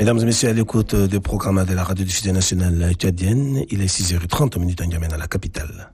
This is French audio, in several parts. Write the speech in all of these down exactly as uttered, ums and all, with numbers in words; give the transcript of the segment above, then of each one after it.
Mesdames et messieurs, à l'écoute des programmes de la radio-diffusion nationale tchadienne, il est six heures trente minutes en N'Djamena, la capitale.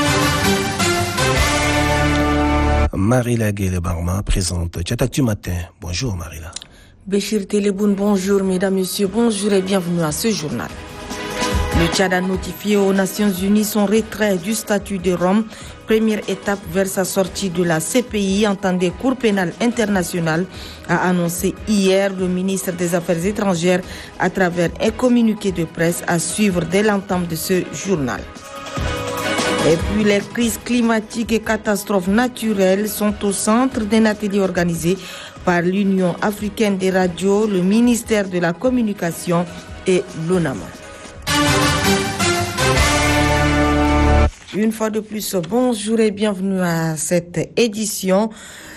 Marila Guélé-Barma présente Tchadactu Matin. Bonjour Marila. Béchir Téléboun, bonjour mesdames, messieurs, bonjour et bienvenue à ce journal. Le Tchad a notifié aux Nations Unies son retrait du statut de Rome, première étape vers sa sortie de la C P I en tant que Cour pénale internationale, a annoncé hier le ministre des Affaires étrangères à travers un communiqué de presse à suivre dès l'entame de ce journal. Et puis les crises climatiques et catastrophes naturelles sont au centre d'un atelier organisé par l'Union africaine des radios, le ministère de la Communication et l'ONAMA. Une fois de plus, bonjour et bienvenue à cette édition.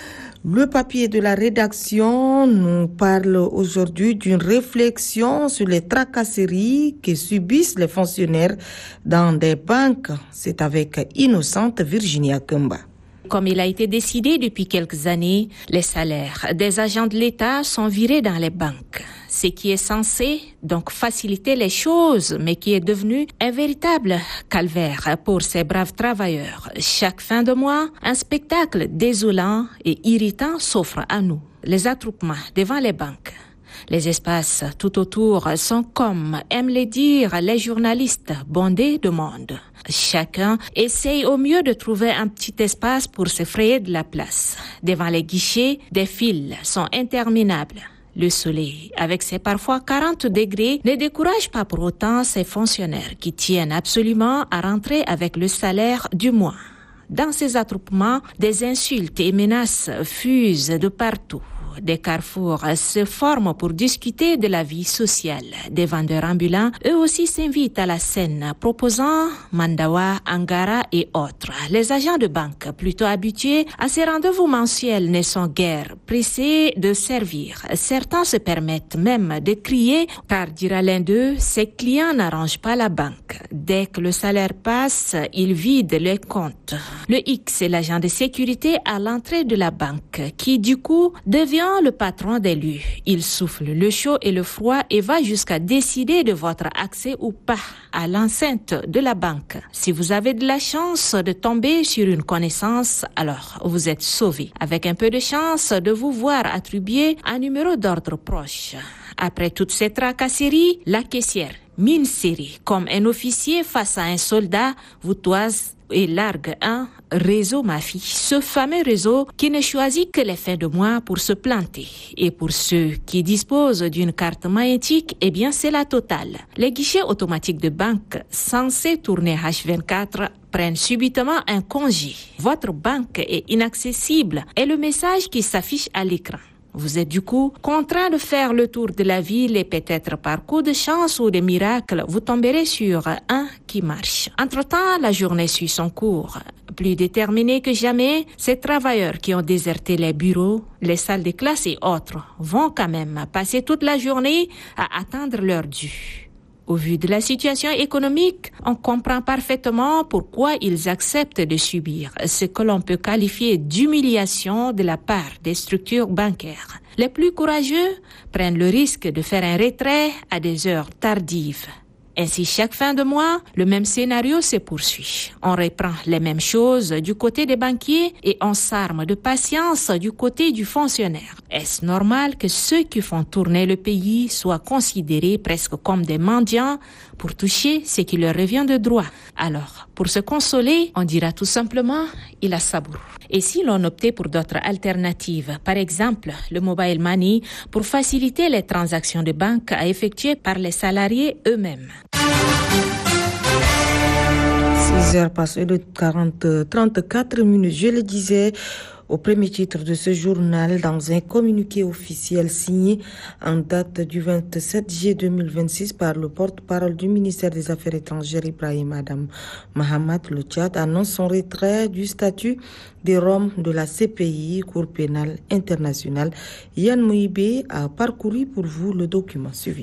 Le papier de la rédaction nous parle aujourd'hui d'une réflexion sur les tracasseries que subissent les fonctionnaires dans des banques. C'est avec Innocente Virginia Kemba. Comme il a été décidé depuis quelques années, les salaires des agents de l'État sont virés dans les banques. Ce qui est censé donc faciliter les choses, mais qui est devenu un véritable calvaire pour ces braves travailleurs. Chaque fin de mois, un spectacle désolant et irritant s'offre à nous. Les attroupements devant les banques. Les espaces tout autour sont, comme aiment le dire les journalistes, bondés de monde. Chacun essaye au mieux de trouver un petit espace pour se frayer de la place. Devant les guichets, des files sont interminables. Le soleil, avec ses parfois quarante degrés, ne décourage pas pour autant ces fonctionnaires qui tiennent absolument à rentrer avec le salaire du mois. Dans ces attroupements, des insultes et menaces fusent de partout. Des carrefours se forment pour discuter de la vie sociale. Des vendeurs ambulants, eux aussi, s'invitent à la scène, proposant Mandawa, Angara et autres. Les agents de banque, plutôt habitués à ces rendez-vous mensuels, ne sont guère pressés de servir. Certains se permettent même de crier, car, dira l'un d'eux, ces clients n'arrangent pas la banque. Dès que le salaire passe, ils vident les comptes. Le X est l'agent de sécurité à l'entrée de la banque, qui du coup devient le patron d'élu. Il souffle le chaud et le froid et va jusqu'à décider de votre accès ou pas à l'enceinte de la banque. Si vous avez de la chance de tomber sur une connaissance, alors vous êtes sauvé. Avec un peu de chance de vous voir attribuer un numéro d'ordre proche. Après toutes ces tracasseries, la caissière, mine serrée, comme un officier face à un soldat, vous toise et largue un réseau mafie, ce fameux réseau qui ne choisit que les fins de mois pour se planter. Et pour ceux qui disposent d'une carte magnétique, eh bien c'est la totale. Les guichets automatiques de banque censés tourner H vingt-quatre prennent subitement un congé. Votre banque est inaccessible est le message qui s'affiche à l'écran. Vous êtes du coup contraint de faire le tour de la ville et peut-être par coup de chance ou de miracle, vous tomberez sur un qui marche. Entre-temps, la journée suit son cours. Plus déterminés que jamais, ces travailleurs qui ont déserté les bureaux, les salles de classe et autres vont quand même passer toute la journée à attendre leur dû. Au vu de la situation économique, on comprend parfaitement pourquoi ils acceptent de subir ce que l'on peut qualifier d'humiliation de la part des structures bancaires. Les plus courageux prennent le risque de faire un retrait à des heures tardives. Ainsi, chaque fin de mois, le même scénario se poursuit. On reprend les mêmes choses du côté des banquiers et on s'arme de patience du côté du fonctionnaire. Est-ce normal que ceux qui font tourner le pays soient considérés presque comme des mendiants pour toucher ce qui leur revient de droit? Alors, pour se consoler, on dira tout simplement « il a sabour ». Et si l'on optait pour d'autres alternatives, par exemple le mobile money, pour faciliter les transactions de banque à effectuer par les salariés eux-mêmes. six heures passées de quarante, trente-quatre minutes, je le disais au premier titre de ce journal dans un communiqué officiel signé en date du vingt-sept juillet deux mille vingt-six par le porte-parole du ministère des Affaires étrangères Ibrahim Adam Mahamat. Le Tchad annonce son retrait du statut de Rome de la C P I, Cour pénale internationale. Yann Moïbé a parcouru pour vous le document suivi.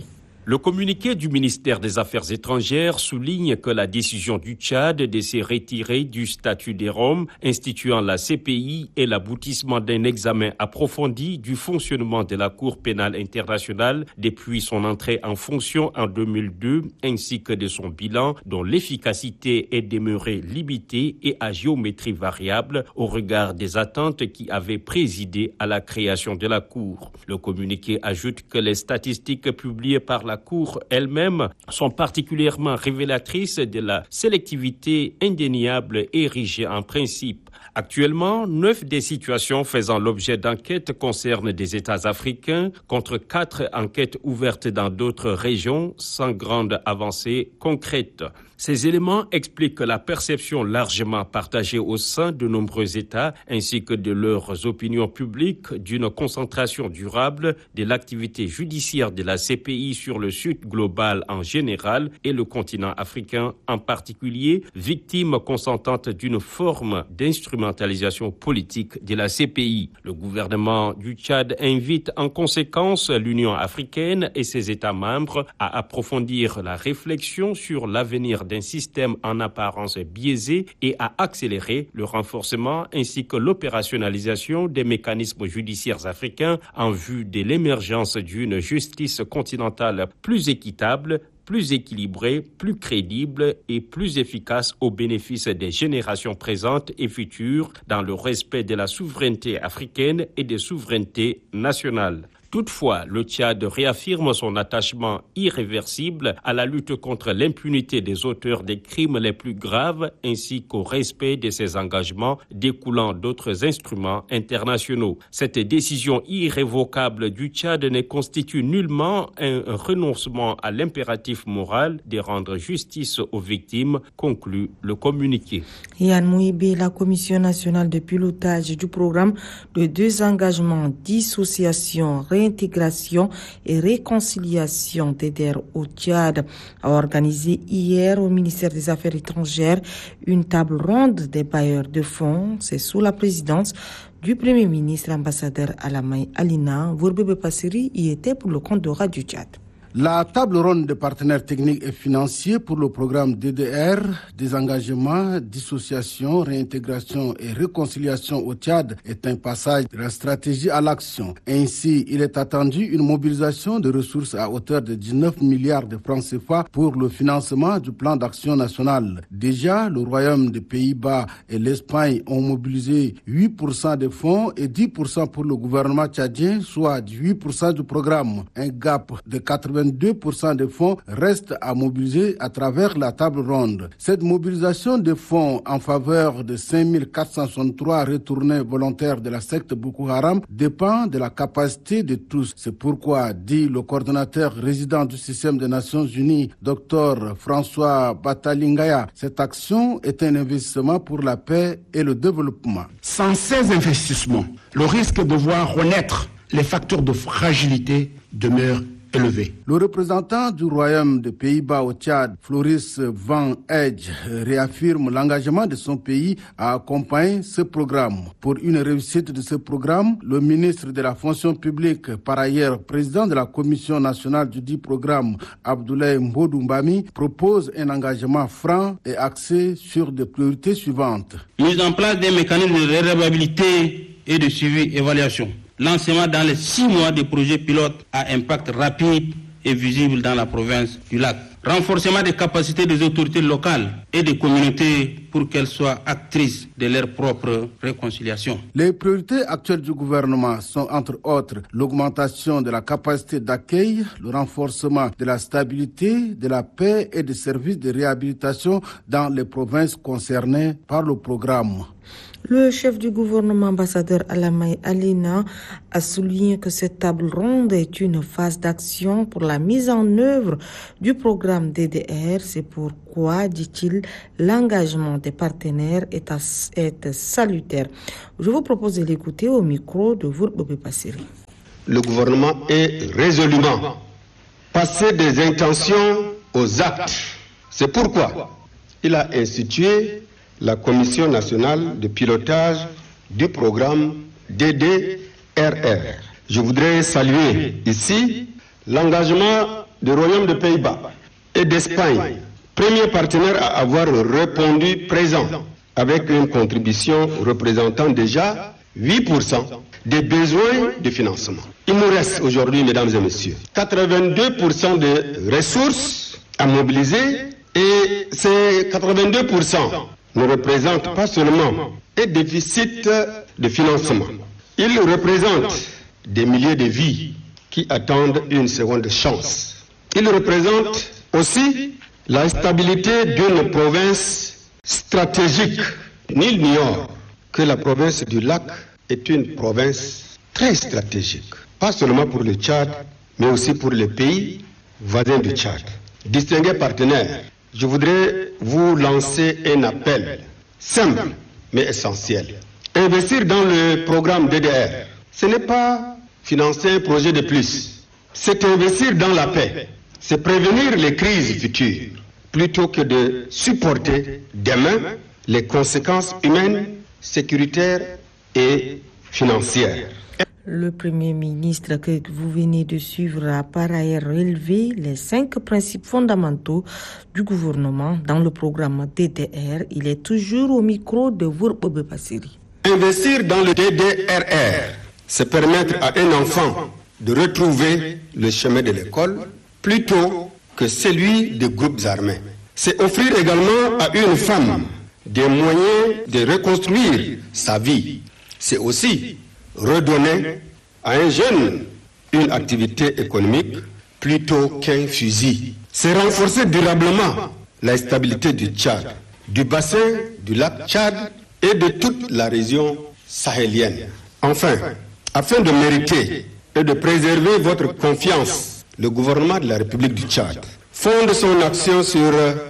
Le communiqué du ministère des Affaires étrangères souligne que la décision du Tchad de se retirer du statut des Roms instituant la C P I est l'aboutissement d'un examen approfondi du fonctionnement de la Cour pénale internationale depuis son entrée en fonction en deux mille deux ainsi que de son bilan dont l'efficacité est demeurée limitée et à géométrie variable au regard des attentes qui avaient présidé à la création de la Cour. Le communiqué ajoute que les statistiques publiées par la Cour elle-même sont particulièrement révélatrices de la sélectivité indéniable érigée en principe. Actuellement, neuf des situations faisant l'objet d'enquêtes concernent des États africains, contre quatre enquêtes ouvertes dans d'autres régions sans grande avancée concrète. Ces éléments expliquent la perception largement partagée au sein de nombreux États ainsi que de leurs opinions publiques d'une concentration durable de l'activité judiciaire de la C P I sur le sud global en général et le continent africain en particulier, victime consentante d'une forme d'instrumentalisation politique de la C P I. Le gouvernement du Tchad invite en conséquence l'Union africaine et ses États membres à approfondir la réflexion sur l'avenir d'un système en apparence biaisé et à accélérer le renforcement ainsi que l'opérationnalisation des mécanismes judiciaires africains en vue de l'émergence d'une justice continentale plus équitable, plus équilibrée, plus crédible et plus efficace au bénéfice des générations présentes et futures dans le respect de la souveraineté africaine et des souverainetés nationales. Toutefois, le Tchad réaffirme son attachement irréversible à la lutte contre l'impunité des auteurs des crimes les plus graves ainsi qu'au respect de ses engagements découlant d'autres instruments internationaux. Cette décision irrévocable du Tchad ne constitue nullement un renoncement à l'impératif moral de rendre justice aux victimes, conclut le communiqué. Yann Mouibé, la Commission nationale de pilotage du programme de désengagement, dissociation, réintégration et réconciliation D D R au Tchad a organisé hier au ministère des Affaires étrangères une table ronde des bailleurs de fonds. C'est sous la présidence du Premier ministre ambassadeur Alamay Alina. Vourbebe Passeri y était pour le compte de Radio Tchad. La table ronde des partenaires techniques et financiers pour le programme D D R, désengagement, dissociation, réintégration et réconciliation au Tchad, est un passage de la stratégie à l'action. Ainsi, il est attendu une mobilisation de ressources à hauteur de dix-neuf milliards de francs C F A pour le financement du plan d'action national. Déjà, le Royaume des Pays-Bas et l'Espagne ont mobilisé huit pour cent des fonds et dix pour cent pour le gouvernement tchadien, soit huit pour cent du programme. Un gap de quatre-vingt-deux pour cent des fonds reste à mobiliser à travers la table ronde. Cette mobilisation de fonds en faveur de cinq mille quatre cent soixante-trois retournés volontaires de la secte Boko Haram dépend de la capacité de tous. C'est pourquoi, dit le coordonnateur résident du système des Nations Unies, Dr François Batalingaya, cette action est un investissement pour la paix et le développement. Sans ces investissements, le risque de voir renaître les facteurs de fragilité demeure élevé. Le représentant du Royaume des Pays-Bas au Tchad, Floris Van Edge, réaffirme l'engagement de son pays à accompagner ce programme. Pour une réussite de ce programme, le ministre de la Fonction publique, par ailleurs président de la Commission nationale du dit programme, Abdoulaye Mbodoumbami, propose un engagement franc et axé sur des priorités suivantes. Mise en place des mécanismes de réservabilité et de suivi-évaluation. Lancement dans les six mois des projets pilotes à impact rapide et visible dans la province du Lac. Renforcement des capacités des autorités locales et des communautés pour qu'elles soient actrices de leur propre réconciliation. Les priorités actuelles du gouvernement sont entre autres l'augmentation de la capacité d'accueil, le renforcement de la stabilité, de la paix et des services de réhabilitation dans les provinces concernées par le programme. Le chef du gouvernement, ambassadeur Alamay Alina, a souligné que cette table ronde est une phase d'action pour la mise en œuvre du programme D D R. C'est pourquoi, dit-il, l'engagement des partenaires est, à, est salutaire. Je vous propose de l'écouter au micro de Vourbebe Passeri. Le gouvernement est résolument passé des intentions aux actes. C'est pourquoi il a institué la Commission nationale de pilotage du programme D D R R. Je voudrais saluer ici l'engagement du Royaume de Pays-Bas et d'Espagne, premier partenaire à avoir répondu présent avec une contribution représentant déjà huit pour cent des besoins de financement. Il nous reste aujourd'hui, mesdames et messieurs, quatre-vingt-deux pour cent de ressources à mobiliser et ces quatre-vingt-deux pour cent ne représentent pas seulement un déficit de financement. Ils représentent des milliers de vies qui attendent une seconde chance. Ils représentent aussi la stabilité d'une province stratégique. Nul n'ignore que la province du Lac est une province très stratégique, pas seulement pour le Tchad, mais aussi pour les pays voisins du Tchad. Distingués partenaires, je voudrais vous lancer un appel simple mais essentiel. Investir dans le programme D D R, ce n'est pas financer un projet de plus, c'est investir dans la paix, c'est prévenir les crises futures, plutôt que de supporter demain les conséquences humaines, sécuritaires et financières. Le Premier ministre que vous venez de suivre a par ailleurs relevé les cinq principes fondamentaux du gouvernement dans le programme D D R. Il est toujours au micro de Vourbobe Bassiri. Investir dans le D D R R, c'est permettre à un enfant de retrouver le chemin de l'école plutôt que celui des groupes armés. C'est offrir également à une femme des moyens de reconstruire sa vie. C'est aussi redonner à un jeune une activité économique plutôt qu'un fusil. C'est renforcer durablement la stabilité du Tchad, du bassin du lac Tchad et de toute la région sahélienne. Enfin, afin de mériter et de préserver votre confiance, le gouvernement de la République du Tchad fonde son action sur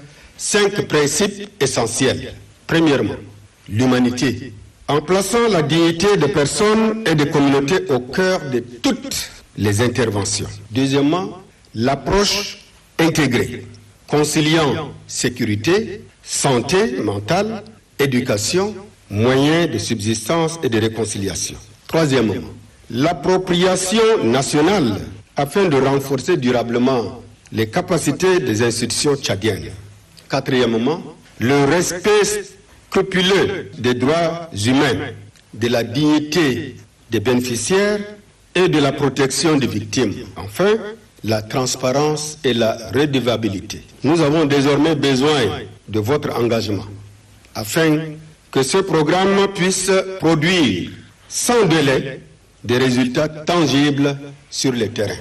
cinq principes essentiels. Premièrement, l'humanité, en plaçant la dignité des personnes et des communautés au cœur de toutes les interventions. Deuxièmement, l'approche intégrée, conciliant sécurité, santé mentale, éducation, moyens de subsistance et de réconciliation. Troisièmement, l'appropriation nationale afin de renforcer durablement les capacités des institutions tchadiennes. Quatrièmement, le respect scrupuleux des droits humains, de la dignité des bénéficiaires et de la protection des victimes. Enfin, la transparence et la redevabilité. Nous avons désormais besoin de votre engagement afin que ce programme puisse produire sans délai des résultats tangibles sur le terrain.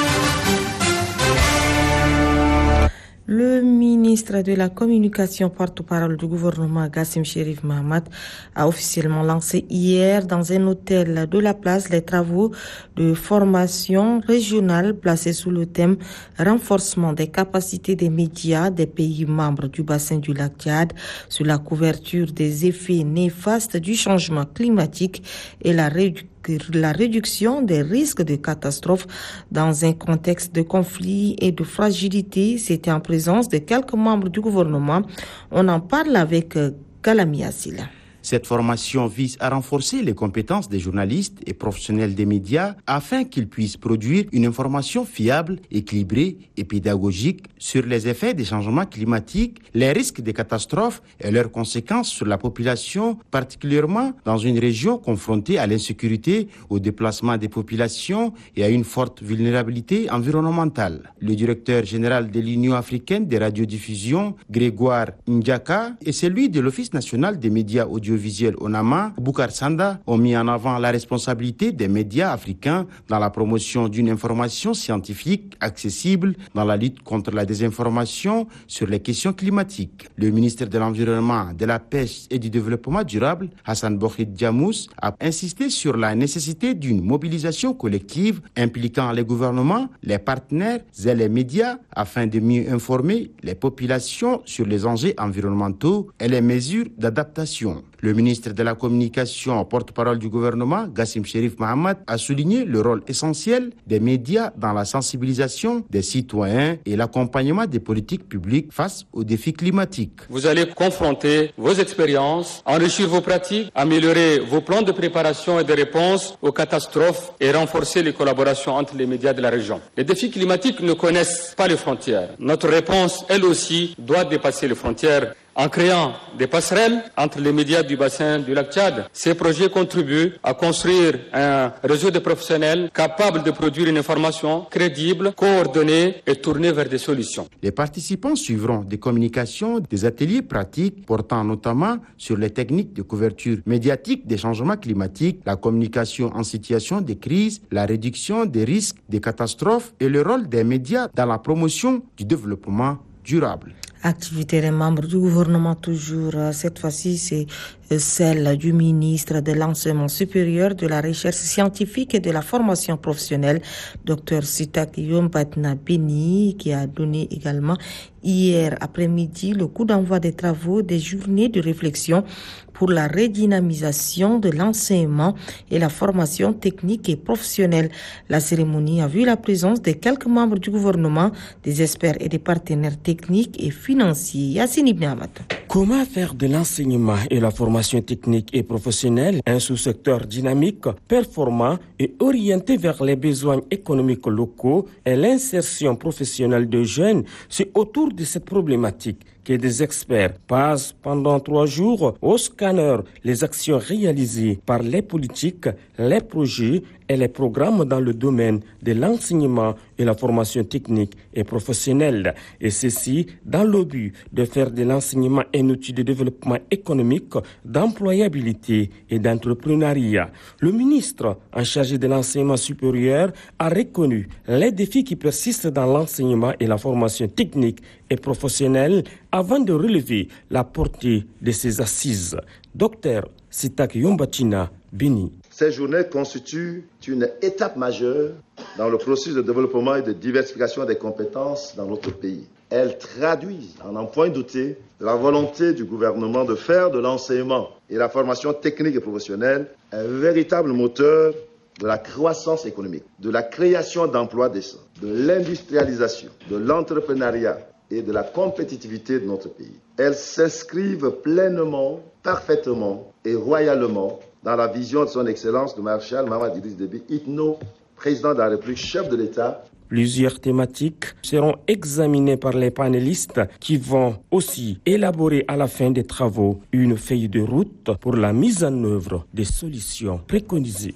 Le ministre de la Communication, porte-parole du gouvernement, Gassim Chérif Mahamat, a officiellement lancé hier dans un hôtel de la place les travaux de formation régionale placés sous le thème renforcement des capacités des médias des pays membres du bassin du lac Tchad sur la couverture des effets néfastes du changement climatique et la réduction la réduction des risques de catastrophes dans un contexte de conflit et de fragilité. C'était en présence de quelques membres du gouvernement. On en parle avec Kalami Assila. Cette formation vise à renforcer les compétences des journalistes et professionnels des médias afin qu'ils puissent produire une information fiable, équilibrée et pédagogique sur les effets des changements climatiques, les risques des catastrophes et leurs conséquences sur la population, particulièrement dans une région confrontée à l'insécurité, au déplacement des populations et à une forte vulnérabilité environnementale. Le directeur général de l'Union africaine des radiodiffusions, Grégoire Ndiaka, et celui de l'Office national des médias audiovisuels ONAMA, Boukar Sanda, ont mis en avant la responsabilité des médias africains dans la promotion d'une information scientifique accessible dans la lutte contre la désinformation sur les questions climatiques. Le ministre de l'Environnement, de la Pêche et du Développement durable, Hassan Bokhit Djamous, a insisté sur la nécessité d'une mobilisation collective impliquant les gouvernements, les partenaires et les médias afin de mieux informer les populations sur les enjeux environnementaux et les mesures d'adaptation. Le ministre de la Communication, porte-parole du gouvernement, Gassim Cherif Mohamed, a souligné le rôle essentiel des médias dans la sensibilisation des citoyens et l'accompagnement des politiques publiques face aux défis climatiques. Vous allez confronter vos expériences, enrichir vos pratiques, améliorer vos plans de préparation et de réponse aux catastrophes et renforcer les collaborations entre les médias de la région. Les défis climatiques ne connaissent pas les frontières. Notre réponse, elle aussi, doit dépasser les frontières. En créant des passerelles entre les médias du bassin du lac Tchad, ces projets contribuent à construire un réseau de professionnels capables de produire une information crédible, coordonnée et tournée vers des solutions. Les participants suivront des communications, des ateliers pratiques portant notamment sur les techniques de couverture médiatique des changements climatiques, la communication en situation de crise, la réduction des risques des catastrophes et le rôle des médias dans la promotion du développement durable. Activité des membres du gouvernement toujours. Cette fois-ci, c'est celle du ministre de l'Enseignement supérieur, de la Recherche scientifique et de la formation professionnelle, Dr Sitak Yombatna Beni, qui a donné également hier après-midi le coup d'envoi des travaux des journées de réflexion pour la redynamisation de l'enseignement et la formation technique et professionnelle. La cérémonie a vu la présence de quelques membres du gouvernement, des experts et des partenaires techniques et financiers. Yassine Ibn Ahmad. Comment faire de l'enseignement et la formation technique et professionnelle un sous-secteur dynamique, performant et orienté vers les besoins économiques locaux et l'insertion professionnelle de jeunes? C'est autour de cette problématique que des experts passent pendant trois jours au scanner les actions réalisées par les politiques, les projets et les programmes dans le domaine de l'enseignement et la formation technique et professionnelle. Et ceci dans le but de faire de l'enseignement un outil de développement économique, d'employabilité et d'entrepreneuriat. Le ministre en charge de l'enseignement supérieur a reconnu les défis qui persistent dans l'enseignement et la formation technique et professionnelle avant de relever la portée de ces assises. Docteur Sitak Yombatna Beni. Ces journées constituent une étape majeure dans le processus de développement et de diversification des compétences dans notre pays. Elles traduisent, en un point douté, la volonté du gouvernement de faire de l'enseignement et la formation technique et professionnelle un véritable moteur de la croissance économique, de la création d'emplois décents, de l'industrialisation, de l'entrepreneuriat et de la compétitivité de notre pays. Elles s'inscrivent pleinement, parfaitement et royalement dans la vision de son Excellence le maréchal Mahamat Idriss Déby Itno, président de la République, chef de l'État. Plusieurs thématiques seront examinées par les panélistes qui vont aussi élaborer à la fin des travaux une feuille de route pour la mise en œuvre des solutions préconisées.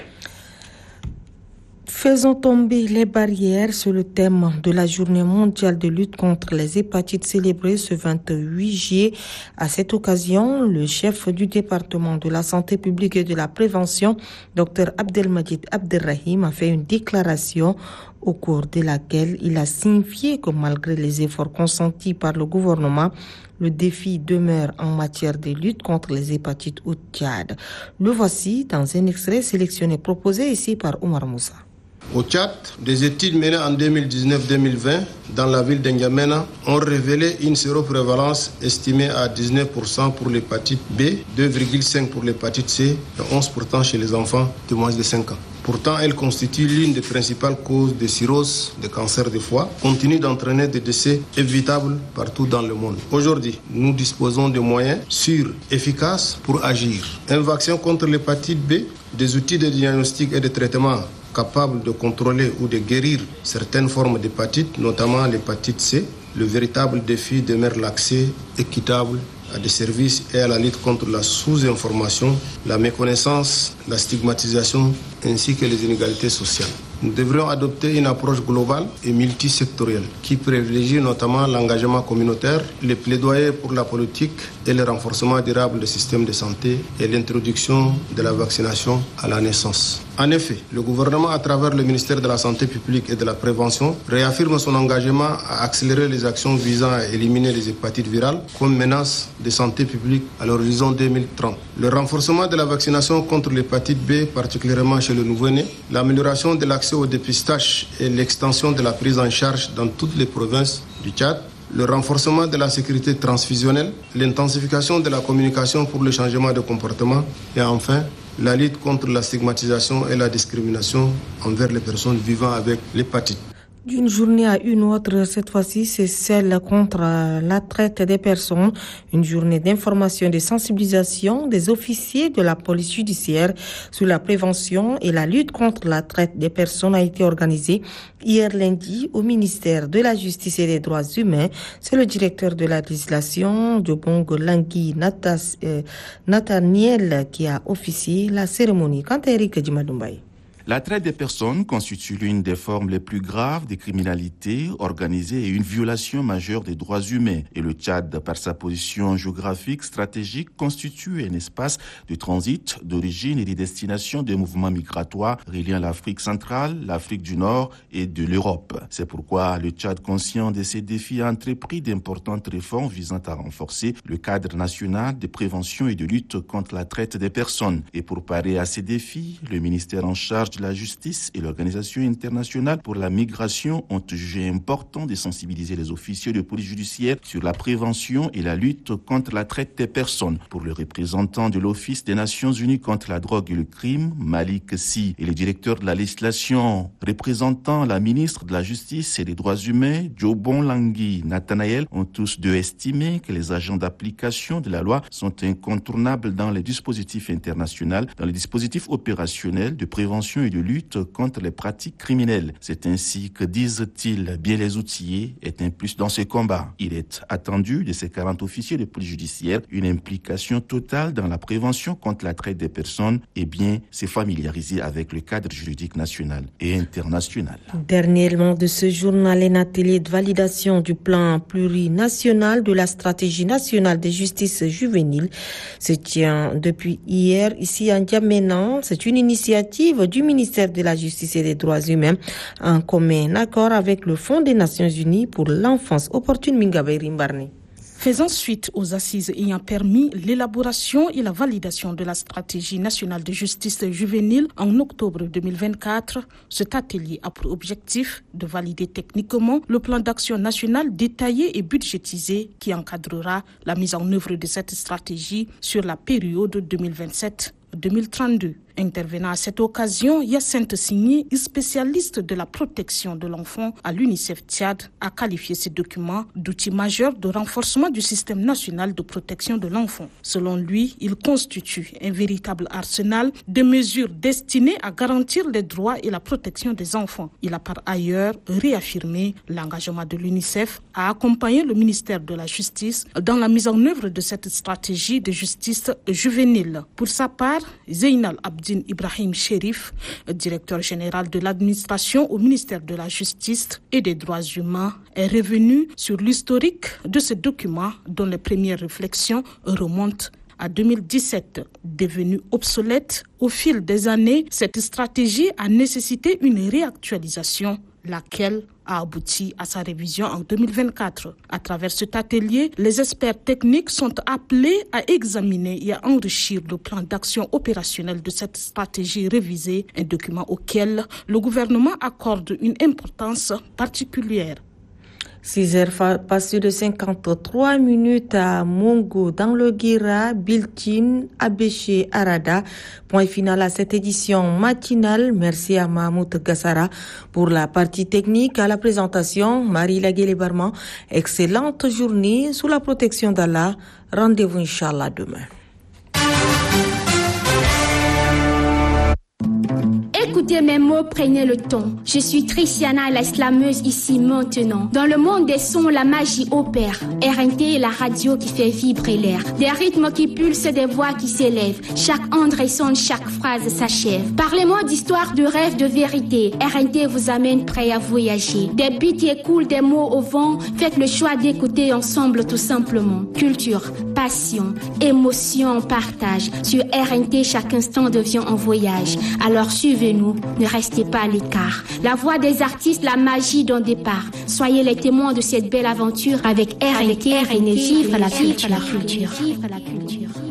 Faisons tomber les barrières sur le thème de la journée mondiale de lutte contre les hépatites célébrée ce vingt-huit juillet. À cette occasion, le chef du département de la santé publique et de la prévention, Dr Abdelmajid Abderrahim, a fait une déclaration au cours de laquelle il a signifié que malgré les efforts consentis par le gouvernement, le défi demeure en matière de lutte contre les hépatites au Tchad. Le voici dans un extrait sélectionné proposé ici par Omar Moussa. Au Tchad, des études menées en deux mille dix-neuf deux mille vingt dans la ville d'N'Djamena ont révélé une séroprévalence estimée à dix-neuf pour cent pour l'hépatite B, deux virgule cinq pour pour l'hépatite C et onze pour cent chez les enfants de moins de cinq ans. Pourtant, elle constitue l'une des principales causes de cirrhose, de cancer de foie, continue d'entraîner des décès évitables partout dans le monde. Aujourd'hui, nous disposons de moyens sûrs, efficaces pour agir. Un vaccin contre l'hépatite B, des outils de diagnostic et de traitement capables de contrôler ou de guérir certaines formes d'hépatite, notamment l'hépatite C. Le véritable défi demeure l'accès équitable à des services et à la lutte contre la sous-information, la méconnaissance, la stigmatisation ainsi que les inégalités sociales. Nous devrions adopter une approche globale et multisectorielle qui privilégie notamment l'engagement communautaire, les plaidoyers pour la politique et le renforcement durable des systèmes de santé et l'introduction de la vaccination à la naissance. En effet, le gouvernement, à travers le ministère de la Santé publique et de la Prévention, réaffirme son engagement à accélérer les actions visant à éliminer les hépatites virales comme menace de santé publique à l'horizon deux mille trente. Le renforcement de la vaccination contre l'hépatite B, particulièrement chez le nouveau-né, l'amélioration de l'accès au dépistage et l'extension de la prise en charge dans toutes les provinces du Tchad, le renforcement de la sécurité transfusionnelle, l'intensification de la communication pour le changement de comportement et enfin la lutte contre la stigmatisation et la discrimination envers les personnes vivant avec l'hépatite. D'une journée à une autre, cette fois-ci, c'est celle contre la traite des personnes. Une journée d'information et de sensibilisation des officiers de la police judiciaire sur la prévention et la lutte contre la traite des personnes a été organisée hier lundi au ministère de la Justice et des Droits Humains. C'est le directeur de la législation, Jobong Langui Nathaniel, qui a officié la cérémonie. Quant à Eric Djimadoumbay. La traite des personnes constitue l'une des formes les plus graves de criminalité organisée et une violation majeure des droits humains. Et le Tchad, par sa position géographique stratégique, constitue un espace de transit, d'origine et de destination des mouvements migratoires reliant l'Afrique centrale, l'Afrique du Nord et de l'Europe. C'est pourquoi le Tchad, conscient de ces défis, a entrepris d'importantes réformes visant à renforcer le cadre national de prévention et de lutte contre la traite des personnes. Et pour parer à ces défis, le ministère en charge de la justice et l'Organisation internationale pour la migration ont jugé important de sensibiliser les officiers de police judiciaire sur la prévention et la lutte contre la traite des personnes. Pour le représentant de l'Office des Nations Unies contre la drogue et le crime, Malik Si, et le directeur de la législation représentant la ministre de la Justice et des Droits humains, Jobong Langui Nathaniel, ont tous deux estimé que les agents d'application de la loi sont incontournables dans les dispositifs internationaux, dans les dispositifs opérationnels de prévention et de lutte contre les pratiques criminelles. C'est ainsi que, disent-ils, bien les outillés est un plus dans ce combat. Il est attendu de ces quarante officiers de police judiciaire une implication totale dans la prévention contre la traite des personnes et bien se familiariser avec le cadre juridique national et international. Dernièrement de ce journal, un atelier de validation du plan plurinational de la stratégie nationale de justice juvénile se tient depuis hier ici à N'Djamena. C'est une initiative du ministère de la Justice et des Droits humains en commun accord avec le Fonds des Nations Unies pour l'enfance opportune Mingabe Rimbarne. Faisant suite aux assises ayant permis l'élaboration et la validation de la stratégie nationale de justice juvénile en octobre deux mille vingt-quatre, cet atelier a pour objectif de valider techniquement le plan d'action national détaillé et budgétisé qui encadrera la mise en œuvre de cette stratégie sur la période deux mille vingt-sept deux mille trente-deux. Intervenant à cette occasion, Hyacinthe Signy, spécialiste de la protection de l'enfant à l'UNICEF Tchad, a qualifié ces documents d'outils majeurs de renforcement du système national de protection de l'enfant. Selon lui, il constitue un véritable arsenal de mesures destinées à garantir les droits et la protection des enfants. Il a par ailleurs réaffirmé l'engagement de l'UNICEF à accompagner le ministère de la Justice dans la mise en œuvre de cette stratégie de justice juvénile. Pour sa part, Zeynal Abdin Ibrahim Sherif, directeur général de l'administration au ministère de la Justice et des Droits humains, est revenu sur l'historique de ce document dont les premières réflexions remontent à deux mille dix-sept. Devenue obsolète au fil des années, cette stratégie a nécessité une réactualisation, laquelle a abouti à sa révision en deux mille vingt-quatre. À travers cet atelier, les experts techniques sont appelés à examiner et à enrichir le plan d'action opérationnel de cette stratégie révisée, un document auquel le gouvernement accorde une importance particulière. six heures passées de cinquante-trois minutes à Mongo, dans le Guira, Biltin, Abéché, Arada. Point final à cette édition matinale. Merci à Mahmoud Gassara pour la partie technique. À la présentation, Marie Laguele Barman. Excellente journée sous la protection d'Allah. Rendez-vous, Inch'Allah, demain. Écoutez mes mots, prenez le temps. Je suis Tristiana, la slameuse ici maintenant. Dans le monde des sons, la magie opère. R N T est la radio qui fait vibrer l'air. Des rythmes qui pulsent, des voix qui s'élèvent. Chaque onde résonne, chaque phrase s'achève. Parlez-moi d'histoire, de rêve, de vérité. R N T vous amène prêt à voyager. Des beats qui écoulent, des mots au vent. Faites le choix d'écouter ensemble tout simplement. Culture, passion, émotion, partage. Sur R N T, chaque instant devient un voyage. Alors suivez-nous. Ne restez pas à l'écart. La voix des artistes, la magie d'un départ. Soyez les témoins de cette belle aventure avec R N T. R N T, vive la culture.